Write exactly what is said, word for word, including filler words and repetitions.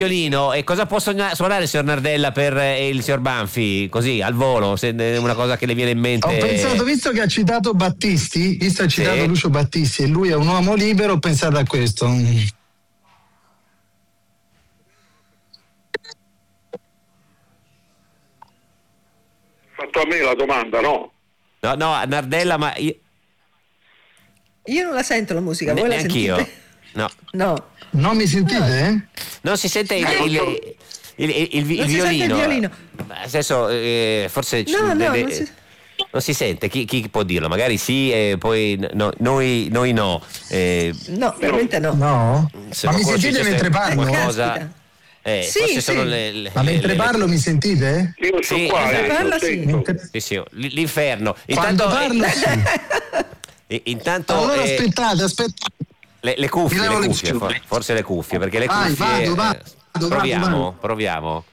violino, e cosa può sogna- suonare il signor Nardella per eh, il signor Banfi, così al volo, se è una cosa che le viene in mente? Ho pensato, visto che ha citato Battisti, visto che ha citato Sì. Lucio Battisti e lui è un uomo libero, ho pensato a questo. Fatto a me la domanda, no? No, no, Nardella, ma io, Io non la sento la musica, voi la neanch'io. sentite? No, No. Non mi sentite? non si sente il, il, il, il, il- il Non si sente il violino. violino. Nel senso, eh, forse ci- No, no, deve- non si- non si sente. Chi, chi può dirlo? Magari sì, e poi no, noi, noi no. Eh, No, veramente no. No? se Ma mi qualcuno ci sentite dice mentre se- parlo? qualcosa- Caspita. eh, Sì, forse sì. sono le, le- Ma le- mentre le- parlo mi sentite? Io sto Sì, qua, esatto. eh, Parla, lo sì. sento. Mentre- Sì, sì, l- l'inferno. Quando Intanto, parlo sì. eh, intanto Allora eh, aspettate, aspettate. le, le cuffie, Mi levo le le cuffie, cuffie. for- forse le cuffie, perché le Vai, cuffie. vado, eh, vado, vado, proviamo, vado. proviamo.